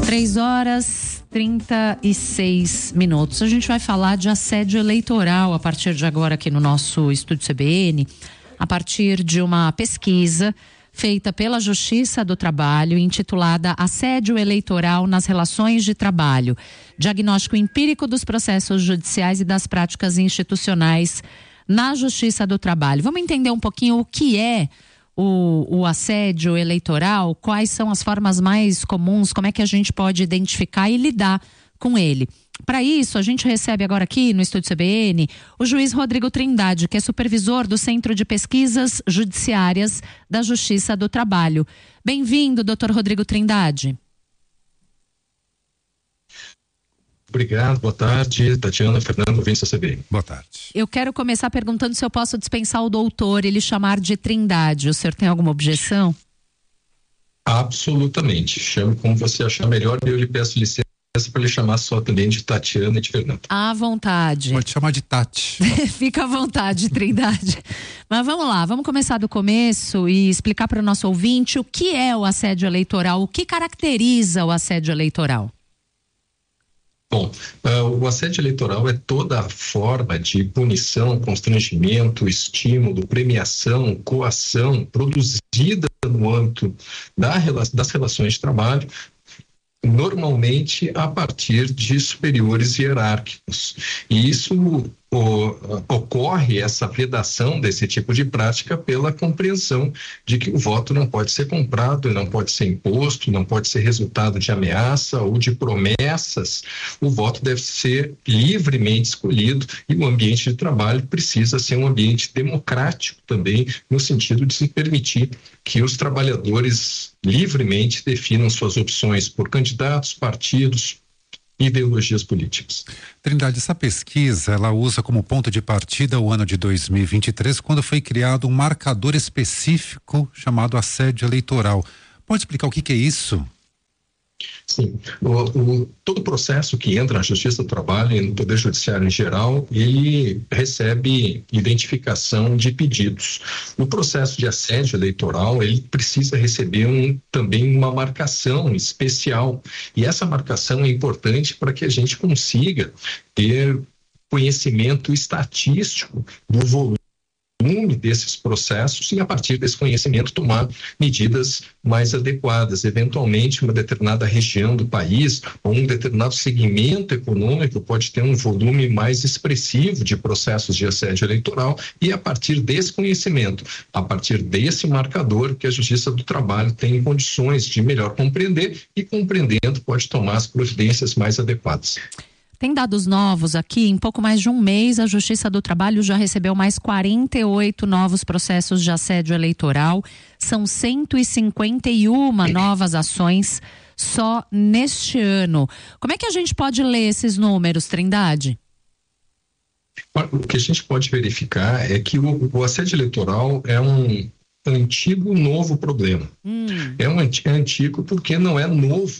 3h36. A gente vai falar de assédio eleitoral a partir de agora aqui no nosso Estúdio CBN, a partir de uma pesquisa feita pela Justiça do Trabalho, intitulada Assédio Eleitoral nas Relações de Trabalho, diagnóstico empírico dos processos judiciais e das práticas institucionais na Justiça do Trabalho. Vamos entender um pouquinho o que é o assédio eleitoral, quais são as formas mais comuns, como é que a gente pode identificar e lidar com ele. Para isso, a gente recebe agora aqui no Estúdio CBN o juiz Rodrigo Trindade, que é supervisor do Centro de Pesquisas Judiciárias da Justiça do Trabalho. Bem-vindo, doutor Rodrigo Trindade. Obrigado, boa tarde, Tatiana, Fernando, Vinícius CBN. Boa tarde. Eu quero começar perguntando se eu posso dispensar o doutor, ele chamar de Trindade. O senhor tem alguma objeção? Absolutamente. Chame como você achar melhor e eu lhe peço licença para lhe chamar só também de Tatiana e de Fernando. À vontade. Pode chamar de Tati. Fica à vontade, Trindade. Mas vamos lá, vamos começar do começo e explicar para o nosso ouvinte o que é o assédio eleitoral, o que caracteriza o assédio eleitoral. Bom, o assédio eleitoral é toda a forma de punição, constrangimento, estímulo, premiação, coação produzida no âmbito das relações de trabalho, normalmente a partir de superiores hierárquicos. E isso ocorre, essa vedação desse tipo de prática, pela compreensão de que o voto não pode ser comprado, não pode ser imposto, não pode ser resultado de ameaça ou de promessas. O voto deve ser livremente escolhido e o ambiente de trabalho precisa ser um ambiente democrático também, no sentido de se permitir que os trabalhadores livremente definam suas opções por candidatos, partidos, ideologias políticas. Trindade, essa pesquisa, ela usa como ponto de partida o ano de 2023, quando foi criado um marcador específico chamado assédio eleitoral. Pode explicar o que é isso? Sim, todo processo que entra na Justiça do Trabalho e no Poder Judiciário em geral, ele recebe identificação de pedidos. No processo de assédio eleitoral, ele precisa receber também uma marcação especial, e essa marcação é importante para que a gente consiga ter conhecimento estatístico do volume desses processos e, a partir desse conhecimento, tomar medidas mais adequadas. Eventualmente, uma determinada região do país ou um determinado segmento econômico pode ter um volume mais expressivo de processos de assédio eleitoral, e, a partir desse conhecimento, a partir desse marcador, que a Justiça do Trabalho tem condições de melhor compreender, e, compreendendo, pode tomar as providências mais adequadas. Tem dados novos aqui, em pouco mais de um mês a Justiça do Trabalho já recebeu mais 48 novos processos de assédio eleitoral, são 151 novas ações só neste ano. Como é que a gente pode ler esses números, Trindade? O que a gente pode verificar é que o assédio eleitoral é um antigo novo problema. É antigo porque não é novo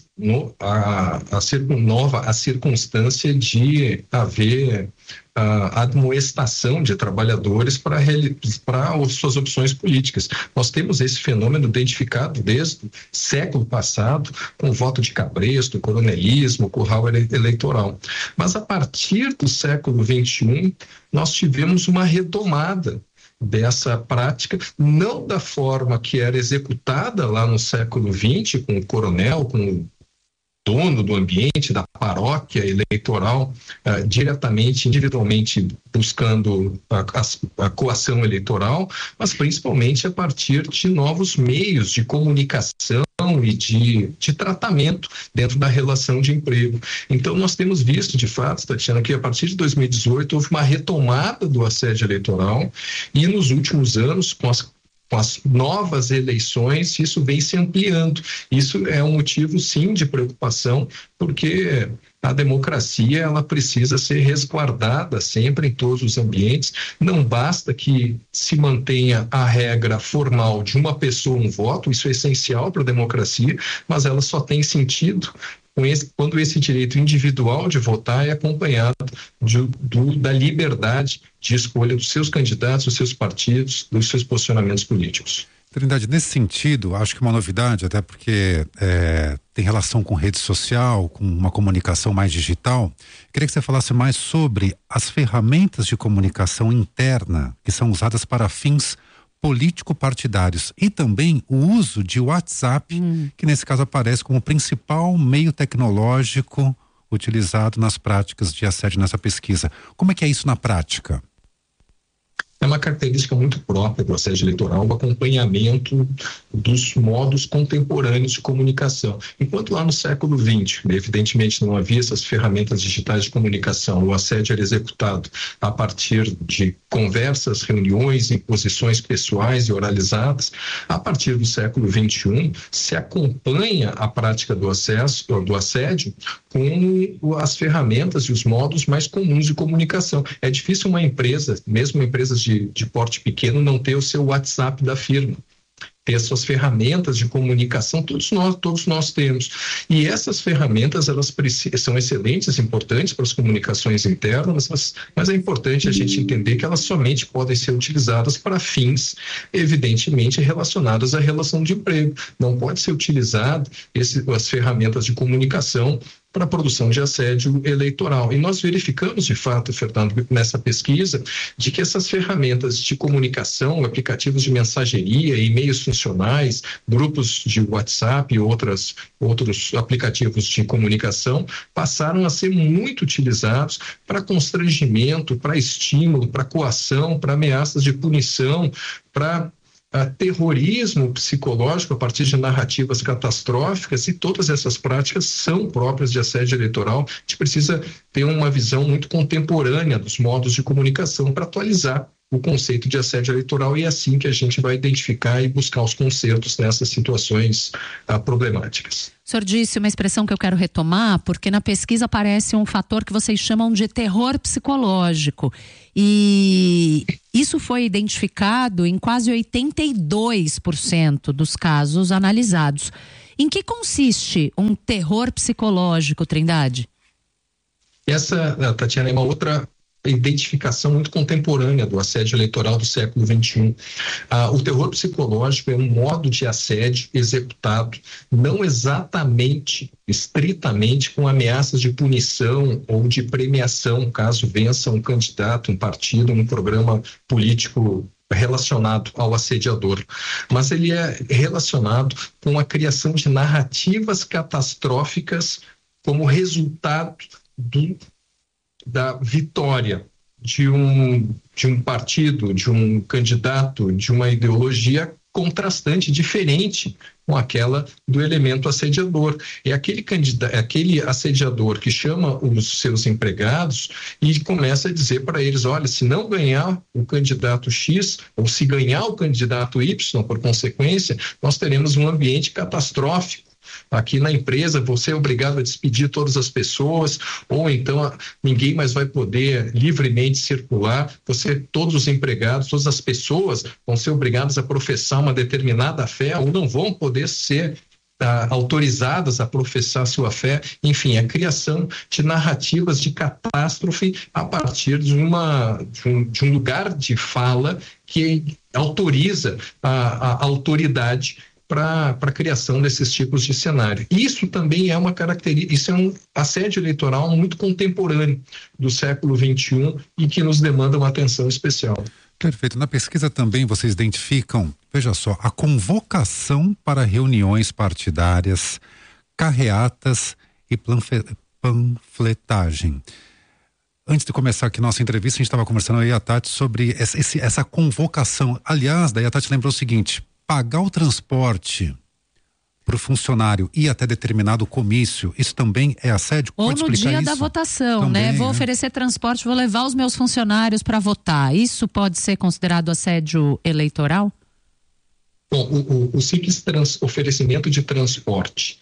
a circunstância de haver a admoestação de trabalhadores para suas opções políticas. Nós temos esse fenômeno identificado desde o século passado, com o voto de cabresto, coronelismo, curral eleitoral. Mas a partir do século XXI, nós tivemos uma retomada dessa prática, não da forma que era executada lá no século XX, com o coronel, com o dono do ambiente, da paróquia eleitoral, diretamente, individualmente buscando a coação eleitoral, mas principalmente a partir de novos meios de comunicação e de tratamento dentro da relação de emprego. Então, nós temos visto, de fato, Tatiana, que a partir de 2018 houve uma retomada do assédio eleitoral, e nos últimos anos, com as novas eleições, isso vem se ampliando. Isso é um motivo, sim, de preocupação, porque a democracia, ela precisa ser resguardada sempre em todos os ambientes. Não basta que se mantenha a regra formal de uma pessoa, um voto, isso é essencial para a democracia, mas ela só tem sentido quando esse direito individual de votar é acompanhado da liberdade de escolha dos seus candidatos, dos seus partidos, dos seus posicionamentos políticos. Trindade, nesse sentido, acho que uma novidade, até porque tem relação com rede social, com uma comunicação mais digital, queria que você falasse mais sobre as ferramentas de comunicação interna que são usadas para fins político-partidários e também o uso de WhatsApp, que nesse caso aparece como principal meio tecnológico utilizado nas práticas de assédio nessa pesquisa. Como é que é isso na prática? É uma característica muito própria do assédio eleitoral, o acompanhamento dos modos contemporâneos de comunicação. Enquanto lá no século XX, evidentemente não havia essas ferramentas digitais de comunicação, o assédio era executado a partir de conversas, reuniões, imposições pessoais e oralizadas, a partir do século XXI se acompanha a prática do assédio com as ferramentas e os modos mais comuns de comunicação. É difícil uma empresa, mesmo empresas de porte pequeno, não ter o seu WhatsApp da firma, ter as suas ferramentas de comunicação, todos nós temos. E essas ferramentas, elas são excelentes, importantes para as comunicações internas, mas é importante a gente entender que elas somente podem ser utilizadas para fins, evidentemente, relacionados à relação de emprego. Não pode ser utilizado as ferramentas de comunicação para a produção de assédio eleitoral. E nós verificamos, de fato, Fernando, nessa pesquisa, de que essas ferramentas de comunicação, aplicativos de mensageria, e-mails funcionais, grupos de WhatsApp e outros aplicativos de comunicação passaram a ser muito utilizados para constrangimento, para estímulo, para coação, para ameaças de punição, para terrorismo psicológico a partir de narrativas catastróficas, e todas essas práticas são próprias de assédio eleitoral. A gente precisa ter uma visão muito contemporânea dos modos de comunicação para atualizar o conceito de assédio eleitoral, e é assim que a gente vai identificar e buscar os consertos nessas situações problemáticas. O senhor disse uma expressão que eu quero retomar, porque na pesquisa aparece um fator que vocês chamam de terror psicológico, e isso foi identificado em quase 82% dos casos analisados. Em que consiste um terror psicológico, Trindade? Essa, Tatiana, é uma outra identificação muito contemporânea do assédio eleitoral do século XXI. O terror psicológico é um modo de assédio executado não exatamente, estritamente, com ameaças de punição ou de premiação, caso vença um candidato, um partido, um programa político relacionado ao assediador, mas ele é relacionado com a criação de narrativas catastróficas como resultado da vitória de um partido, de um candidato, de uma ideologia contrastante, diferente com aquela do elemento assediador. É aquele assediador que chama os seus empregados e começa a dizer para eles: olha, se não ganhar o candidato X, ou se ganhar o candidato Y, por consequência, nós teremos um ambiente catastrófico aqui na empresa, você é obrigado a despedir todas as pessoas, ou então ninguém mais vai poder livremente circular, todos os empregados, todas as pessoas vão ser obrigadas a professar uma determinada fé, ou não vão poder ser autorizadas a professar sua fé. Enfim, a criação de narrativas de catástrofe a partir de um lugar de fala que autoriza a autoridade para a criação desses tipos de cenário. Isso também é uma característica, isso é um assédio eleitoral muito contemporâneo do século XXI e que nos demanda uma atenção especial. Perfeito. Na pesquisa também vocês identificam, veja só, a convocação para reuniões partidárias, carreatas e panfletagem. Antes de começar aqui nossa entrevista, a gente estava conversando aí, a Tati, sobre essa convocação. Aliás, daí a Tati lembrou o seguinte: pagar o transporte para o funcionário ir até determinado comício, isso também é assédio? Ou no dia da votação, também, né? Vou oferecer transporte, vou levar os meus funcionários para votar. Isso pode ser considerado assédio eleitoral? Bom, o simples oferecimento de transporte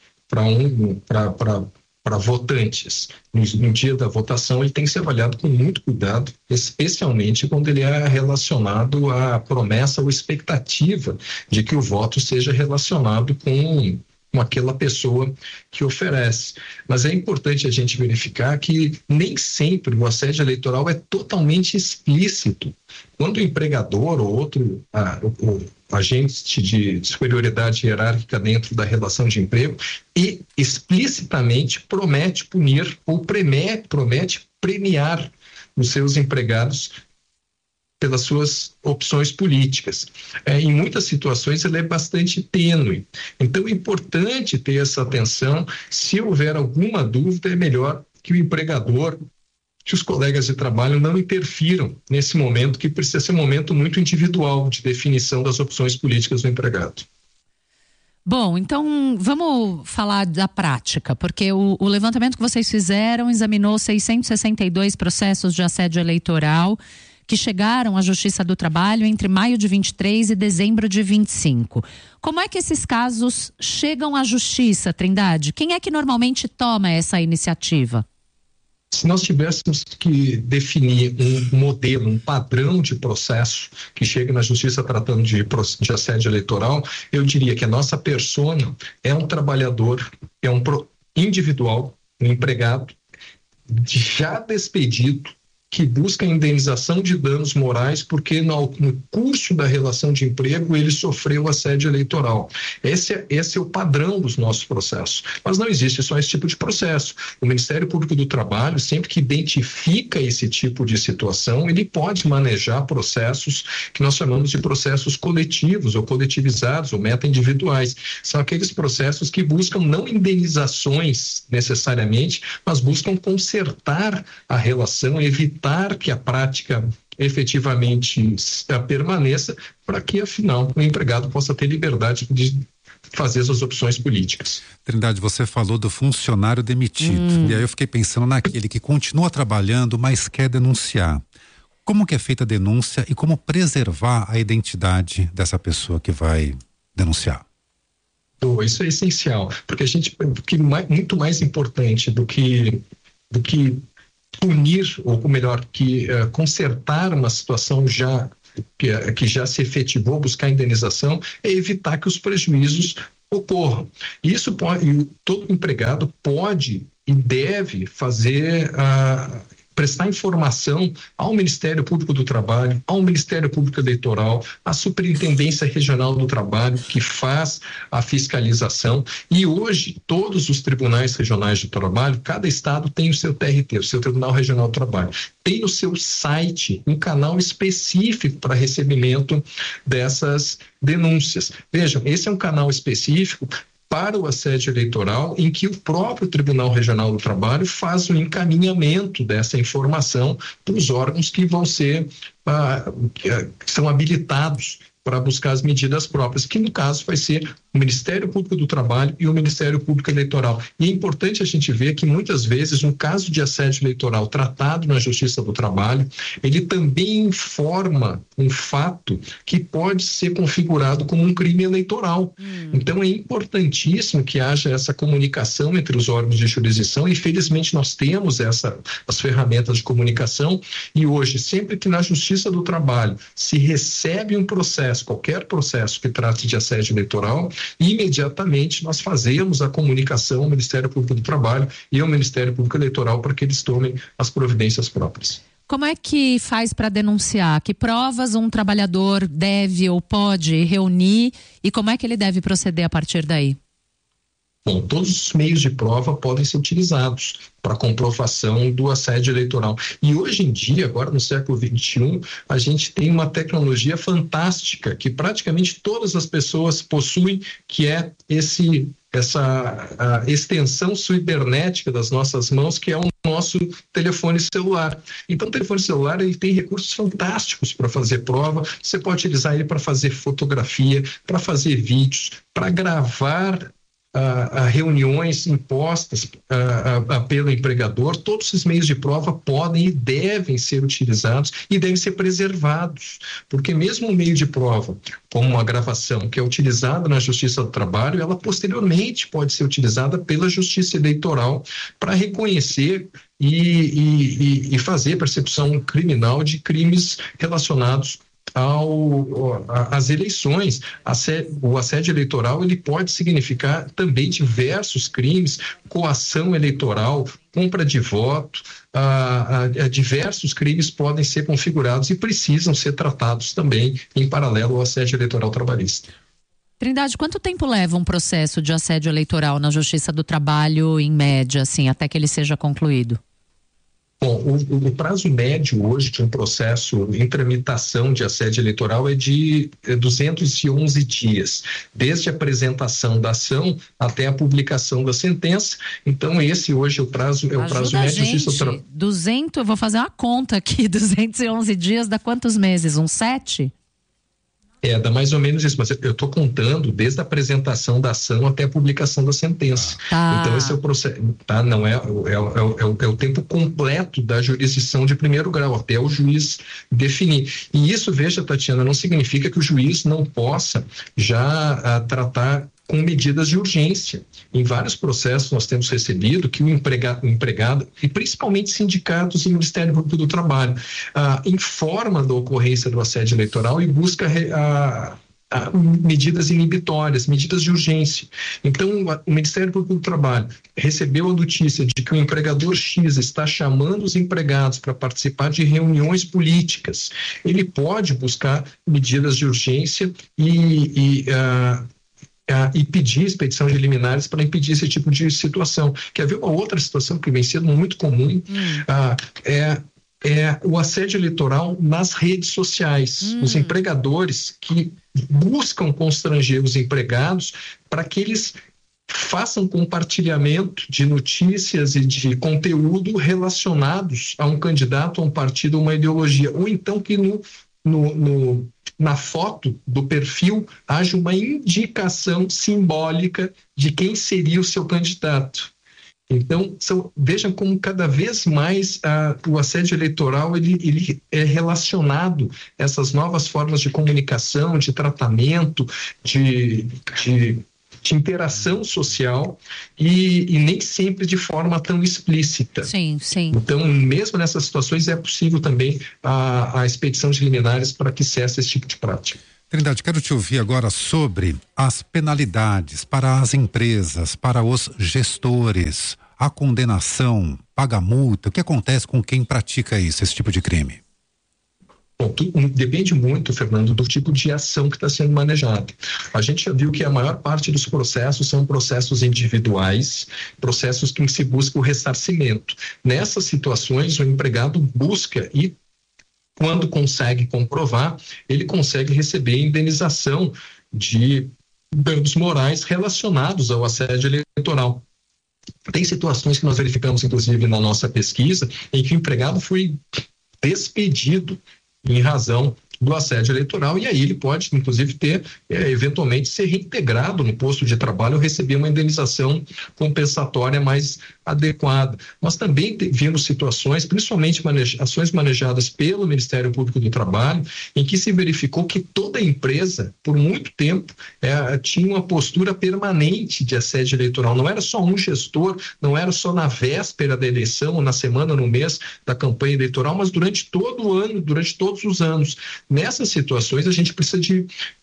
para votantes no dia da votação, ele tem que ser avaliado com muito cuidado, especialmente quando ele é relacionado à promessa ou expectativa de que o voto seja relacionado com com aquela pessoa que oferece. Mas é importante a gente verificar que nem sempre o assédio eleitoral é totalmente explícito. Quando o empregador ou outro o agente de superioridade hierárquica dentro da relação de emprego e explicitamente promete punir ou promete premiar os seus empregados pelas suas opções políticas. Em muitas situações ele é bastante tênue. Então é importante ter essa atenção. Se houver alguma dúvida, é melhor que o empregador, que os colegas de trabalho não interfiram nesse momento, que precisa ser um momento muito individual de definição das opções políticas do empregado. Bom, então vamos falar da prática, porque o levantamento que vocês fizeram examinou 662 processos de assédio eleitoral que chegaram à Justiça do Trabalho entre maio de 23 e dezembro de 25. Como é que esses casos chegam à Justiça, Trindade? Quem é que normalmente toma essa iniciativa? Se nós tivéssemos que definir um modelo, um padrão de processo que chega na Justiça tratando de assédio eleitoral, eu diria que a nossa persona é um trabalhador, é um individual, um empregado já despedido, que busca indenização de danos morais porque no curso da relação de emprego ele sofreu assédio eleitoral. Esse é o padrão dos nossos processos. Mas não existe só esse tipo de processo. O Ministério Público do Trabalho, sempre que identifica esse tipo de situação, ele pode manejar processos que nós chamamos de processos coletivos ou coletivizados ou meta-individuais. São aqueles processos que buscam não indenizações necessariamente, mas buscam consertar a relação, evitar que a prática efetivamente permaneça, para que, afinal, o empregado possa ter liberdade de fazer suas opções políticas. Trindade, você falou do funcionário demitido, e aí eu fiquei pensando naquele que continua trabalhando, mas quer denunciar. Como que é feita a denúncia e como preservar a identidade dessa pessoa que vai denunciar? Isso é essencial, porque muito mais importante do que punir, ou melhor, que consertar uma situação que já se efetivou, buscar indenização, é evitar que os prejuízos ocorram. Isso todo empregado pode e deve fazer prestar informação ao Ministério Público do Trabalho, ao Ministério Público Eleitoral, à Superintendência Regional do Trabalho, que faz a fiscalização. E hoje, todos os tribunais regionais do trabalho, cada estado tem o seu TRT, o seu Tribunal Regional do Trabalho. Tem no seu site um canal específico para recebimento dessas denúncias. Vejam, esse é um canal específico para o assédio eleitoral, em que o próprio Tribunal Regional do Trabalho faz o encaminhamento dessa informação para os órgãos que vão ser, que são habilitados para buscar as medidas próprias, que no caso vai ser o Ministério Público do Trabalho e o Ministério Público Eleitoral. E é importante a gente ver que muitas vezes um caso de assédio eleitoral tratado na Justiça do Trabalho, ele também informa um fato que pode ser configurado como um crime eleitoral. Então é importantíssimo que haja essa comunicação entre os órgãos de jurisdição, e felizmente nós temos as ferramentas de comunicação, e hoje, sempre que na Justiça do Trabalho se recebe um processo, qualquer processo que trate de assédio eleitoral, imediatamente nós fazemos a comunicação ao Ministério Público do Trabalho e ao Ministério Público Eleitoral para que eles tomem as providências próprias. Como é que faz para denunciar? Que provas um trabalhador deve ou pode reunir e como é que ele deve proceder a partir daí? Bom, todos os meios de prova podem ser utilizados para comprovação do assédio eleitoral. E hoje em dia, agora no século XXI, a gente tem uma tecnologia fantástica que praticamente todas as pessoas possuem, que é essa extensão cibernética das nossas mãos, que é o nosso telefone celular. Então, o telefone celular ele tem recursos fantásticos para fazer prova. Você pode utilizar ele para fazer fotografia, para fazer vídeos, para gravar reuniões impostas pelo empregador. Todos esses meios de prova podem e devem ser utilizados e devem ser preservados, porque mesmo o meio de prova, como uma gravação que é utilizada na Justiça do Trabalho, ela posteriormente pode ser utilizada pela Justiça Eleitoral para reconhecer e fazer percepção criminal de crimes relacionados às eleições. O assédio eleitoral ele pode significar também diversos crimes, coação eleitoral, compra de voto, diversos crimes podem ser configurados e precisam ser tratados também em paralelo ao assédio eleitoral trabalhista. Trindade, quanto tempo leva um processo de assédio eleitoral na Justiça do Trabalho, em média, assim, até que ele seja concluído? Bom, o prazo médio hoje de um processo em tramitação de assédio eleitoral é de 211 dias, desde a apresentação da ação até a publicação da sentença. Então, esse hoje é o prazo, é o prazo médio. Gente, 200, eu vou fazer uma conta aqui, 211 dias dá quantos meses? Uns 7? Dá mais ou menos isso, mas eu estou contando desde a apresentação da ação até a publicação da sentença. Então esse é o processo, tá? Não é o tempo completo da jurisdição de primeiro grau, até o juiz definir. E isso, veja, Tatiana, não significa que o juiz não possa já tratar com medidas de urgência. Em vários processos nós temos recebido que o empregado e principalmente sindicatos e Ministério Público do Trabalho informa da ocorrência do assédio eleitoral e busca medidas inibitórias, medidas de urgência. Então, o Ministério Público do Trabalho recebeu a notícia de que o empregador X está chamando os empregados para participar de reuniões políticas. Ele pode buscar medidas de urgência e pedir expedição de liminares para impedir esse tipo de situação. Quer ver uma outra situação que vem sendo muito comum? É o assédio eleitoral nas redes sociais. Os empregadores que buscam constranger os empregados para que eles façam compartilhamento de notícias e de conteúdo relacionados a um candidato, a um partido, a uma ideologia. Ou então que na foto do perfil haja uma indicação simbólica de quem seria o seu candidato. Então, vejam como cada vez mais o assédio eleitoral ele é relacionado a essas novas formas de comunicação, de tratamento, de interação social e nem sempre de forma tão explícita. Sim. Então, mesmo nessas situações, é possível também a expedição de liminares para que cesse esse tipo de prática. Trindade, quero te ouvir agora sobre as penalidades para as empresas, para os gestores, a condenação, paga multa. O que acontece com quem pratica isso, esse tipo de crime? Bom, depende muito, Fernando, do tipo de ação que está sendo manejada. A gente já viu que a maior parte dos processos são processos individuais, processos que se busca o ressarcimento. Nessas situações, o empregado busca e, quando consegue comprovar, ele consegue receber indenização de danos morais relacionados ao assédio eleitoral. Tem situações que nós verificamos, inclusive, na nossa pesquisa, em que o empregado foi despedido em razão do assédio eleitoral, e aí ele pode, inclusive, eventualmente ser reintegrado no posto de trabalho ou receber uma indenização compensatória mais adequada. Nós também vimos situações, principalmente ações manejadas pelo Ministério Público do Trabalho, em que se verificou que toda empresa, por muito tempo, tinha uma postura permanente de assédio eleitoral. Não era só um gestor, não era só na véspera da eleição, ou na semana, no mês da campanha eleitoral, mas durante todo o ano, durante todos os anos. Nessas situações, a gente precisa de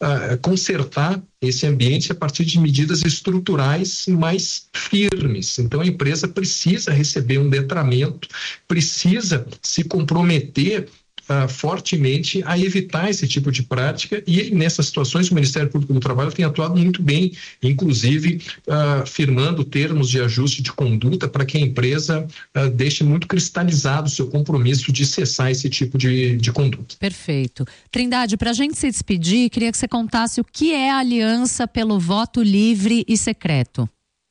consertar esse ambiente a partir de medidas estruturais mais firmes. Então, a empresa precisa receber um letramento, precisa se comprometer fortemente a evitar esse tipo de prática, e nessas situações o Ministério Público do Trabalho tem atuado muito bem, inclusive firmando termos de ajuste de conduta para que a empresa deixe muito cristalizado o seu compromisso de cessar esse tipo de conduta. Perfeito. Trindade, para a gente se despedir, queria que você contasse o que é a Aliança pelo Voto Livre e Secreto.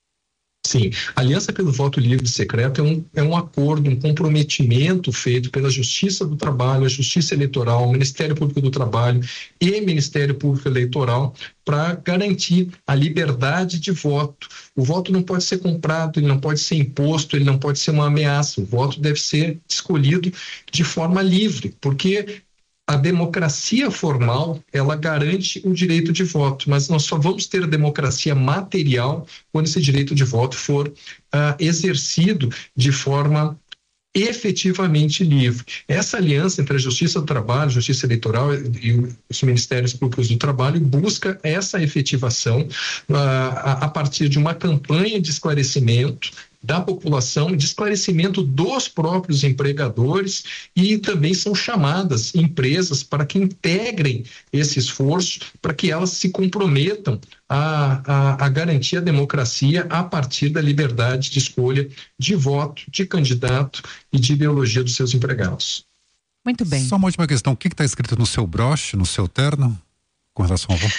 Sim, a Aliança pelo Voto Livre e Secreto é um acordo, um comprometimento feito pela Justiça do Trabalho, a Justiça Eleitoral, o Ministério Público do Trabalho e Ministério Público Eleitoral para garantir a liberdade de voto. O voto não pode ser comprado, ele não pode ser imposto, ele não pode ser uma ameaça. O voto deve ser escolhido de forma livre, porque a democracia formal, ela garante o direito de voto, mas nós só vamos ter democracia material quando esse direito de voto for exercido de forma efetivamente livre. Essa aliança entre a Justiça do Trabalho, a Justiça Eleitoral e os Ministérios Públicos do Trabalho busca essa efetivação a partir de uma campanha de esclarecimento da população, de esclarecimento dos próprios empregadores, e também são chamadas empresas para que integrem esse esforço, para que elas se comprometam a garantir a democracia a partir da liberdade de escolha de voto, de candidato e de ideologia dos seus empregados. Muito bem. Só uma última questão, o que está escrito no seu broche, no seu terno, com relação ao voto?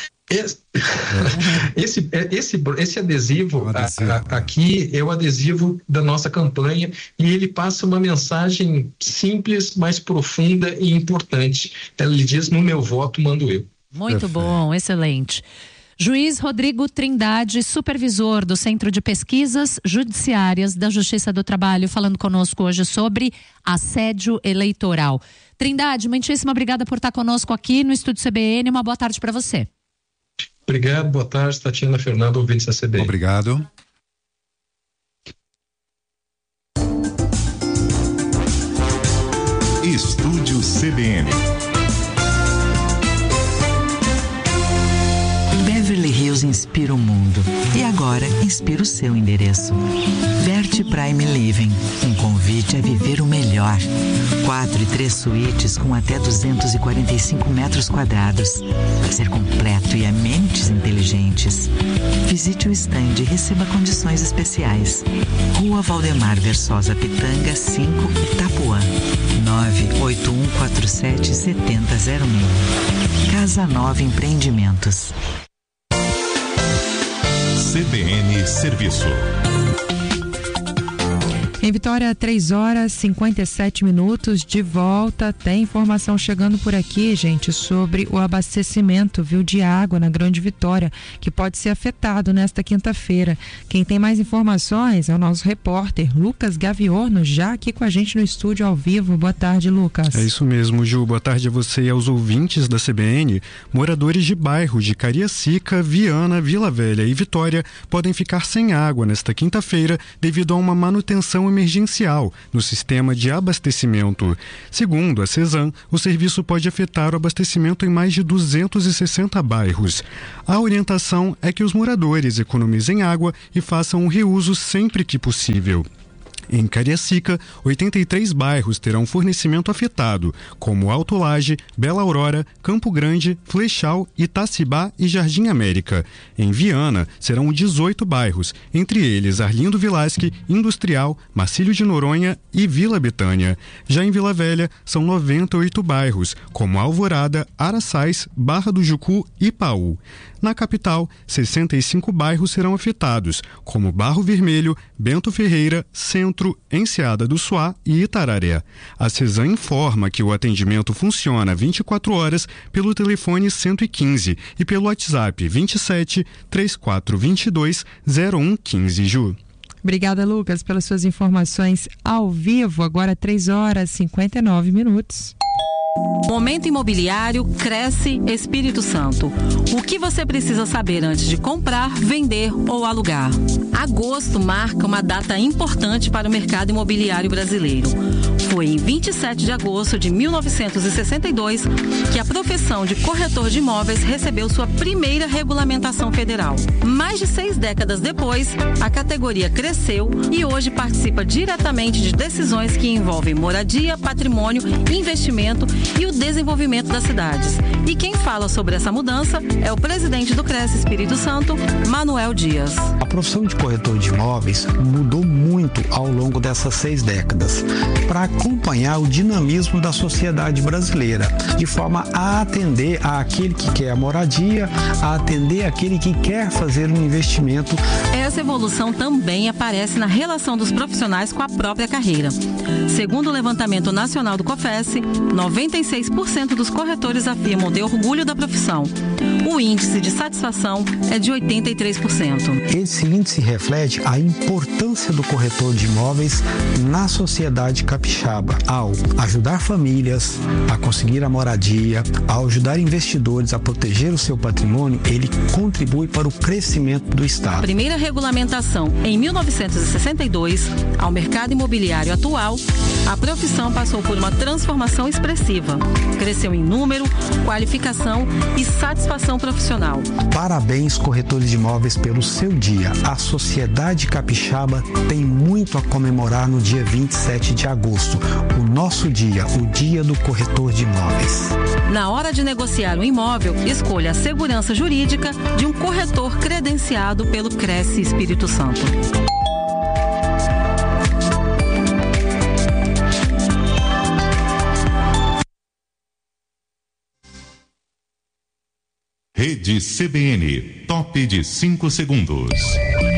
Esse adesivo aqui é o adesivo da nossa campanha, e ele passa uma mensagem simples, mas profunda e importante. Ele diz: no meu voto mando eu. Muito bom, excelente. Juiz Rodrigo Trindade, supervisor do Centro de Pesquisas Judiciárias da Justiça do Trabalho, falando conosco hoje sobre assédio eleitoral. Trindade, muitíssimo obrigada por estar conosco aqui no Estúdio CBN. Uma boa tarde para você. Obrigado, boa tarde, Tatiana, Fernando, ouvintes da CBN. Obrigado. Estúdio CBN. Beverly Hills inspira o mundo e agora inspira o seu endereço. Verte Prime Living, um convite a viver o melhor. 4 e 3 suítes com até 245 metros quadrados. Lazer completo e amenities inteligentes. Visite o stand e receba condições especiais. Rua Valdemar Versosa Pitanga 5, Itapuã. 981477006. Casa Nova Empreendimentos. CBN Serviço. Em Vitória, 3h57, de volta. Tem informação chegando por aqui, gente, sobre o abastecimento, de água na Grande Vitória, que pode ser afetado nesta quinta-feira. Quem tem mais informações é o nosso repórter Lucas Gaviorno, já aqui com a gente no estúdio ao vivo. Boa tarde, Lucas. É isso mesmo, Ju. Boa tarde a você e aos ouvintes da CBN. Moradores de bairros de Cariacica, Viana, Vila Velha e Vitória podem ficar sem água nesta quinta-feira devido a uma manutenção emergencial no sistema de abastecimento. Segundo a CESAM, o serviço pode afetar o abastecimento em mais de 260 bairros. A orientação é que os moradores economizem água e façam o reuso sempre que possível. Em Cariacica, 83 bairros terão fornecimento afetado, como Alto Laje, Bela Aurora, Campo Grande, Flechal, Itacibá e Jardim América. Em Viana, serão 18 bairros, entre eles Arlindo Vilasque, Industrial, Marcílio de Noronha e Vila Betânia. Já em Vila Velha, são 98 bairros, como Alvorada, Araçás, Barra do Jucu e Paú. Na capital, 65 bairros serão afetados, como Barro Vermelho, Bento Ferreira, Centro, Enseada do Suá e Itararé. A CESAM informa que o atendimento funciona 24 horas pelo telefone 115 e pelo WhatsApp 27 3422 0115, Ju. Obrigada, Lucas, pelas suas informações ao vivo. Agora 3h59. Momento Imobiliário Cresce Espírito Santo. O que você precisa saber antes de comprar, vender ou alugar? Agosto marca uma data importante para o mercado imobiliário brasileiro. Foi em 27 de agosto de 1962 que a profissão de corretor de imóveis recebeu sua primeira regulamentação federal. Mais de 6 décadas depois, a categoria cresceu e hoje participa diretamente de decisões que envolvem moradia, patrimônio, investimento e o desenvolvimento das cidades. E quem fala sobre essa mudança é o presidente do Cresce Espírito Santo, Manuel Dias. A profissão de corretor de imóveis mudou muito ao longo dessas 6 décadas para acompanhar o dinamismo da sociedade brasileira, de forma a atender àquele que quer a moradia, a atender àquele que quer fazer um investimento. Essa evolução também aparece na relação dos profissionais com a própria carreira. Segundo o levantamento nacional do COFES, 96% dos corretores afirmam ter orgulho da profissão. O índice de satisfação é de 83%. Esse índice reflete a importância do corretor de imóveis na sociedade capixaba. Capixaba, ao ajudar famílias a conseguir a moradia, ao ajudar investidores a proteger o seu patrimônio, ele contribui para o crescimento do Estado. Primeira regulamentação em 1962 ao mercado imobiliário atual, a profissão passou por uma transformação expressiva. Cresceu em número, qualificação e satisfação profissional. Parabéns, corretores de imóveis, pelo seu dia. A sociedade capixaba tem muito a comemorar no dia 27 de agosto, o nosso dia, o dia do corretor de imóveis. Na hora de negociar um imóvel, escolha a segurança jurídica de um corretor credenciado pelo Cresce Espírito Santo. Rede CBN, top de 5 segundos.